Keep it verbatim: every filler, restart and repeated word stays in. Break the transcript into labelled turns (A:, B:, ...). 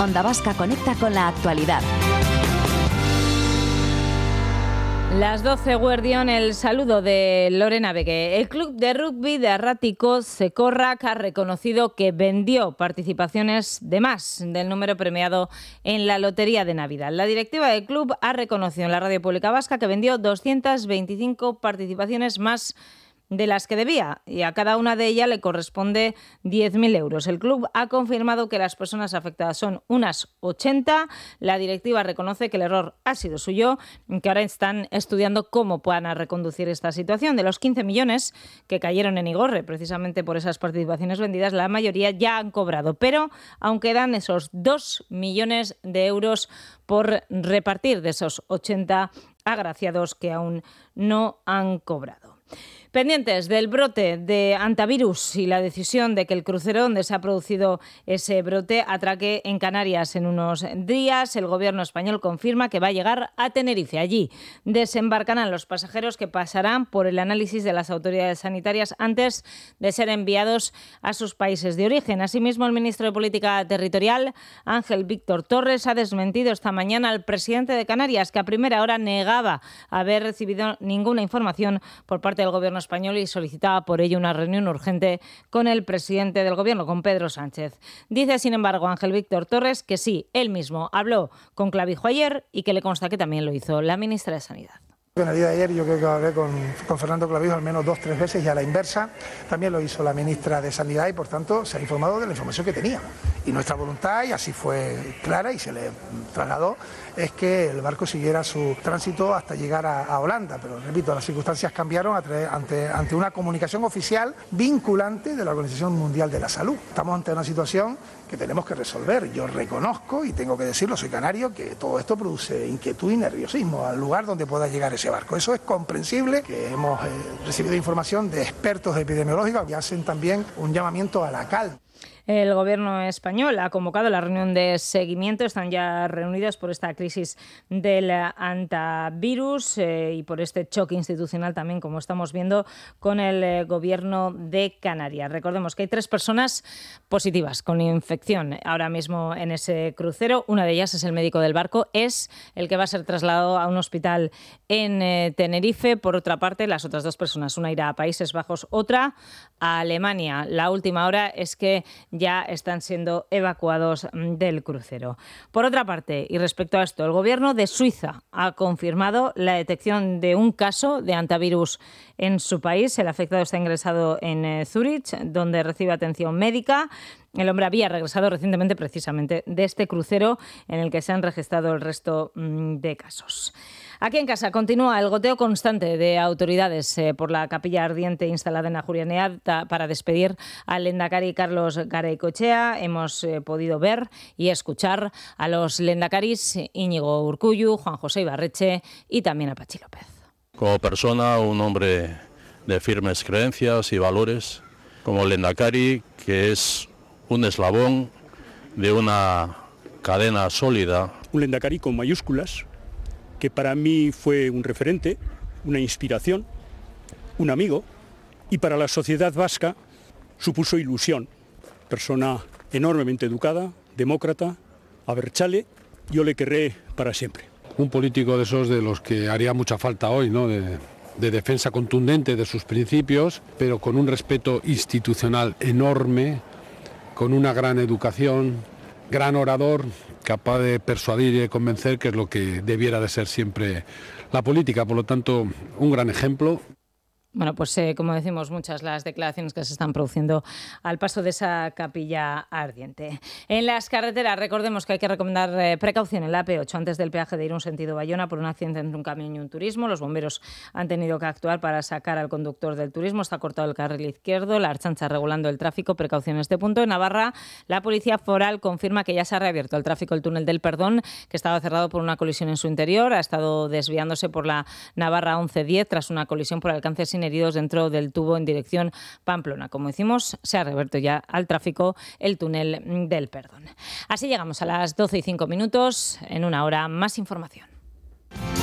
A: Onda Vasca conecta con la actualidad.
B: Las doce, Guardión, el saludo de Lorena Begue. El club de rugby de Arrático, Sekorrak, ha reconocido que vendió participaciones de más del número premiado en la Lotería de Navidad. La directiva del club ha reconocido en la Radio Pública Vasca que vendió doscientas veinticinco participaciones más de las que debía, y a cada una de ellas le corresponde diez mil euros. El club ha confirmado que las personas afectadas son unas ochenta. La directiva reconoce que el error ha sido suyo y que ahora están estudiando cómo puedan reconducir esta situación. De los quince millones que cayeron en Igorre, precisamente por esas participaciones vendidas, la mayoría ya han cobrado, pero aún quedan esos dos millones de euros por repartir de esos ochenta agraciados que aún no han cobrado. Pendientes del brote de hantavirus y la decisión de que el crucero donde se ha producido ese brote atraque en Canarias en unos días, el gobierno español confirma que va a llegar a Tenerife. Allí desembarcarán los pasajeros que pasarán por el análisis de las autoridades sanitarias antes de ser enviados a sus países de origen. Asimismo, el ministro de Política Territorial, Ángel Víctor Torres, ha desmentido esta mañana al presidente de Canarias, que a primera hora negaba haber recibido ninguna información por parte del gobierno español y solicitaba por ello una reunión urgente con el presidente del gobierno, con Pedro Sánchez. Dice, sin embargo, Ángel Víctor Torres que sí, él mismo habló con Clavijo ayer y que le consta que también lo hizo la ministra de Sanidad.
C: En el día de ayer yo creo que hablé con, con Fernando Clavijo al menos dos o tres veces y a la inversa también lo hizo la ministra de Sanidad y por tanto se ha informado de la información que tenía. Y nuestra voluntad, y así fue clara y se le trasladó, es que el barco siguiera su tránsito hasta llegar a, a Holanda. Pero repito, las circunstancias cambiaron ante, ante una comunicación oficial vinculante de la Organización Mundial de la Salud. Estamos ante una situación que tenemos que resolver. Yo reconozco, y tengo que decirlo, soy canario, que todo esto produce inquietud y nerviosismo al lugar donde pueda llegar ese barco. Eso es comprensible, que hemos eh, recibido información de expertos epidemiológicos que hacen también un llamamiento a la calma.
B: El gobierno español ha convocado la reunión de seguimiento. Están ya reunidos por esta crisis del hantavirus eh, y por este choque institucional también, como estamos viendo, con el eh, gobierno de Canarias. Recordemos que hay tres personas positivas con infección ahora mismo en ese crucero. Una de ellas es el médico del barco, es el que va a ser trasladado a un hospital en eh, Tenerife. Por otra parte, las otras dos personas, una irá a Países Bajos, otra a Alemania. La última hora es que ya están siendo evacuados del crucero. Por otra parte, y respecto a esto, el gobierno de Suiza ha confirmado la detección de un caso de hantavirus en su país. El afectado está ingresado en eh, Zúrich, donde recibe atención médica. El hombre había regresado recientemente precisamente de este crucero en el que se han registrado el resto mmm, de casos. Aquí en casa continúa el goteo constante de autoridades eh, por la capilla ardiente instalada en Ajurianea para despedir al lehendakari Carlos Garaycochea. Hemos eh, podido ver y escuchar a los lehendakaris Íñigo Urkullu, Juan José Ibarretxe y también a Patxi López.
D: Como persona, un hombre de firmes creencias y valores, como lehendakari, que es un eslabón de una cadena sólida.
E: Un lehendakari con mayúsculas, que para mí fue un referente, una inspiración, un amigo, y para la sociedad vasca supuso ilusión. Persona enormemente educada, demócrata, abertzale, yo le querré para siempre.
F: Un político de esos de los que haría mucha falta hoy, ¿no? De, de defensa contundente de sus principios, pero con un respeto institucional enorme, con una gran educación, gran orador, capaz de persuadir y convencer, que es lo que debiera de ser siempre la política. Por lo tanto, un gran ejemplo.
B: Bueno, pues eh, como decimos, muchas las declaraciones que se están produciendo al paso de esa capilla ardiente. En las carreteras, recordemos que hay que recomendar eh, precaución en la A P ocho antes del peaje de Irún sentido Bayona por un accidente entre un camión y un turismo. Los bomberos han tenido que actuar para sacar al conductor del turismo. Está cortado el carril izquierdo, la Ertzaintza regulando el tráfico. Precaución en este punto. En Navarra, la Policía Foral confirma que ya se ha reabierto el tráfico el túnel del Perdón, que estaba cerrado por una colisión en su interior. Ha estado desviándose por la Navarra once diez tras una colisión por alcance sin heridos dentro del tubo en dirección Pamplona. Como decimos, se ha reabierto ya al tráfico el túnel del Perdón. Así llegamos a las doce y cinco minutos. En una hora, más información.